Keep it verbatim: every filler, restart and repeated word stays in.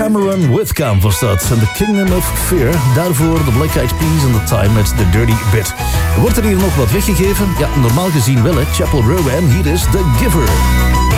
Cameron Whitcomb was dat. En The Kingdom of Fear. Daarvoor de Black Eyed Peas and The Time met The Dirty Bit. Wordt er hier nog wat weggegeven? Ja, normaal gezien wel, hè. Chapel Row en hier is The Giver.